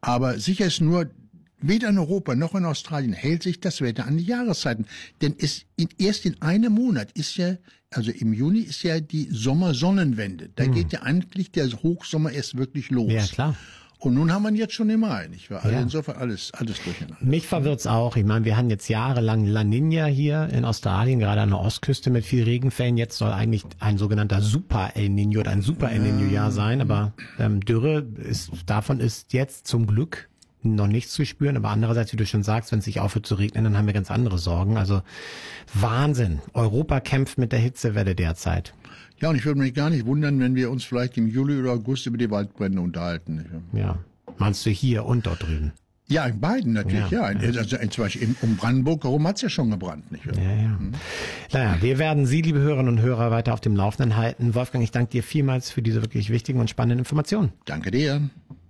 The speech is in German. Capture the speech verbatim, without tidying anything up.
Aber sicher ist nur, weder in Europa noch in Australien hält sich das Wetter an die Jahreszeiten. Denn es in, erst in einem Monat ist ja, also im Juni ist ja die Sommersonnenwende. Da hm. geht ja eigentlich der Hochsommer erst wirklich los. Ja, klar. Und nun haben wir ihn jetzt schon im Mai, nicht wahr? Also ja. insofern alles, alles durcheinander. Mich verwirrt's auch. Ich meine, wir haben jetzt jahrelang La Niña hier in Australien, gerade an der Ostküste mit viel Regenfällen. Jetzt soll eigentlich ein sogenannter Super El Niño oder ein Super El Niño-Jahr sein. Aber ähm, Dürre ist, davon ist jetzt zum Glück noch nichts zu spüren. Aber andererseits, wie du schon sagst, wenn es sich aufhört zu regnen, dann haben wir ganz andere Sorgen. Also Wahnsinn. Europa kämpft mit der Hitzewelle derzeit. Ja, und ich würde mich gar nicht wundern, wenn wir uns vielleicht im Juli oder August über die Waldbrände unterhalten. Nicht? Ja, meinst du hier und dort drüben? Ja, in beiden natürlich, ja. ja. ja. Also zum Beispiel in, um Brandenburg herum hat's ja schon gebrannt. Nicht? Ja, ja. Mhm. Naja, wir werden Sie, liebe Hörerinnen und Hörer, weiter auf dem Laufenden halten. Wolfgang, ich danke dir vielmals für diese wirklich wichtigen und spannenden Informationen. Danke dir.